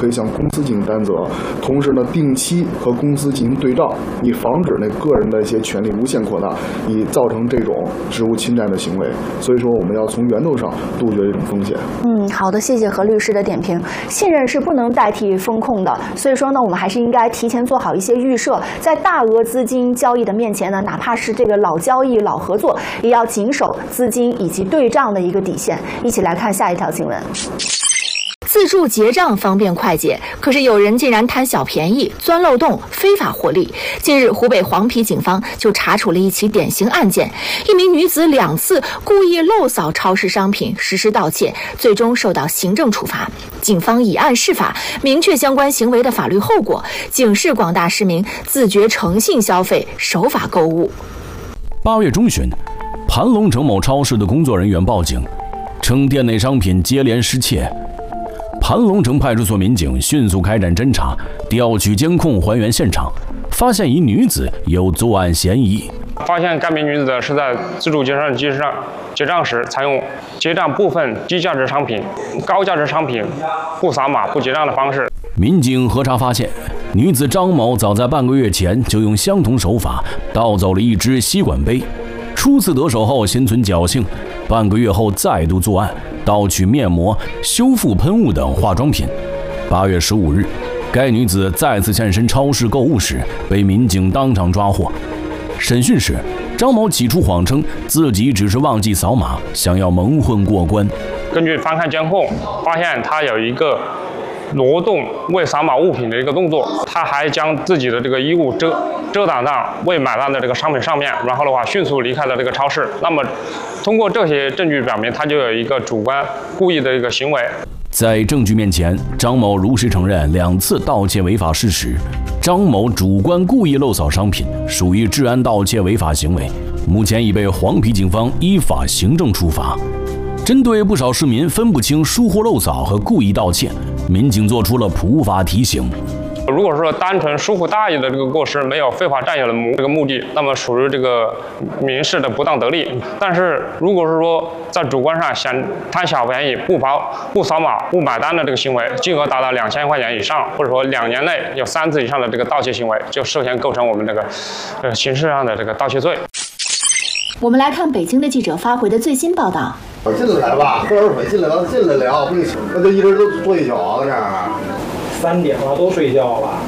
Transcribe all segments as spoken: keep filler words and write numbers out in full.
可以向公司进行担责，同时呢，定期和公司进行对照，以防止那个人的一些权利无限扩大，以造成这种职务侵占的行为。所以说，我们要从源头上杜绝这种风险。 嗯，好的，谢谢何律师的点评。信任是不能代替风控的，所以说呢，我们还是应该提前做好一些预设，在大额资金交易的面前呢，哪怕是这个老交易、老合作，也要谨守资金以及对账的一个底线。一起来看下一条新闻。自助结账方便快捷，可是有人竟然贪小便宜、钻漏洞、非法获利。近日，湖北黄陂警方就查处了一起典型案件，一名女子两次故意漏扫超市商品，实施盗窃，最终受到行政处罚。警方以案释法，明确相关行为的法律后果，警示广大市民自觉诚信消费，守法购物。 八月中旬，盘龙城某超市的工作人员报警，称店内商品接连失窃。盘龙城派出所民警迅速开展侦查，调取监控还原现场，发现一女子有作案嫌疑。 发现该名女子是在自助结算机上结账时，采用结账部分低价值商品、高价值商品不扫码不结账的方式。 民警核查发现，女子张某早在半个月前就用相同手法盗走了一只吸管杯，初次得手后心存侥幸，半个月后再度作案，盗取面膜、修复喷雾等化妆品。八月十五日，该女子再次现身超市购物时，被民警当场抓获。审讯时，张某起初谎称自己只是忘记扫码，想要蒙混过关。 根据翻看监控，发现他有一个挪动未扫码物品的一个动作，他还将自己的这个衣物遮遮挡到未买单的这个商品上面，然后的话迅速离开了这个超市。那么，通过这些证据表明，他就有一个主观故意的一个行为。 在证据面前，张某如实承认两次盗窃违法事实。张某主观故意漏扫商品，属于治安盗窃违法行为，目前已被黄陂警方依法行政处罚。针对不少市民分不清疏忽漏扫和故意盗窃，民警做出了普法提醒。 如果说单纯疏忽大意的这个过失，没有非法占有的这个目的，那么属于这个民事的不当得利。但是如果是说在主观上想贪小便宜、不扫不扫码、不买单的这个行为，金额达到两千块钱以上，或者说两年内有三次以上的这个盗窃行为，就涉嫌构成我们这个呃刑事上的这个盗窃罪。 我们来看北京的记者发回的最新报道。 进来吧，喝点水，进来了，进来了，不行，那就一直都坐一宿啊，搁这儿。 三点了，都睡觉了。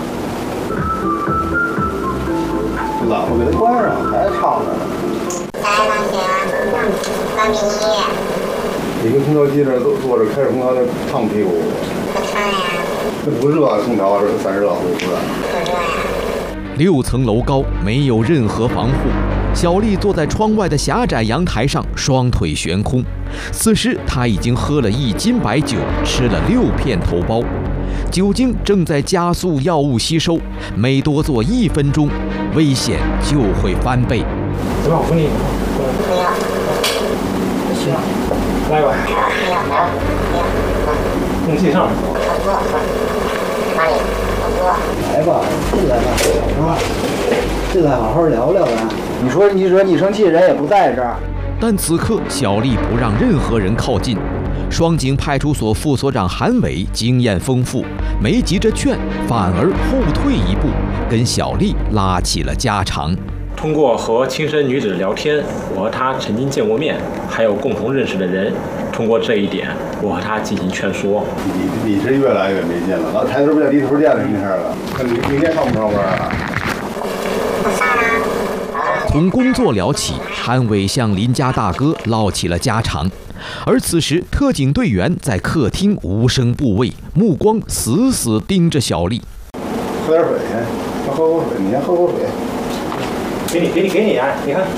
冷，我给它关上，还唱着呢。 来，王姐，关闭音乐。 你跟空调机这都坐着，开着空调那烫屁股。 不烫呀。 那不热，空调这散热不热。 不热呀。 六层楼高，没有任何防护。小丽坐在窗外的狭窄阳台上，双腿悬空。此时，她已经喝了一斤白酒，吃了六片头孢，酒精正在加速药物吸收，每多坐一分钟，危险就会翻倍。 怎么样，兄弟？ 不要。 行，来吧。 还有还有还有空气上。 好多，哪里？好多。 来吧，进来吧，是吧？进来好好聊聊呗。你说你惹你生气，人也不在这儿。 但此刻小丽不让任何人靠近。双井派出所副所长韩伟经验丰富，没急着劝，反而后退一步，跟小丽拉起了家常。 通过和轻生女子聊天，我和她曾经见过面，还有共同认识的人。通过这一点，我和她进行劝说。 你你是越来越没劲了，老抬头不见低头见的什么事儿了？那你明天上不上班啊？ 不上啊。 从工作聊起，韩伟向邻家大哥唠起了家常。而此时，特警队员在客厅无声不畏，目光死死盯着小丽。 喝点水，先喝口水，你先喝口水。 给你，给你，给你啊！你看，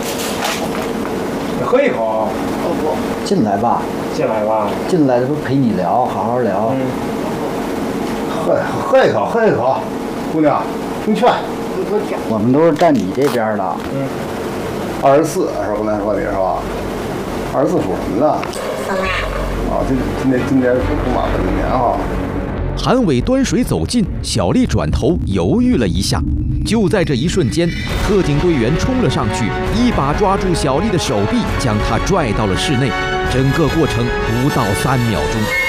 你喝一口。 不，进来吧。 进来吧。 进来，这不陪你聊，好好聊。 嗯。 喝喝一口，喝一口，姑娘，听劝。 我们都是站你这边的。 嗯。二十四是刚才说你是吧？二十四属什么的？ 属马。 啊，今今年今年属马的一年哈。 韩伟端水走近，小丽转头犹豫了一下。就在这一瞬间，特警队员冲了上去，一把抓住小丽的手臂，将她拽到了室内。整个过程不到三秒钟。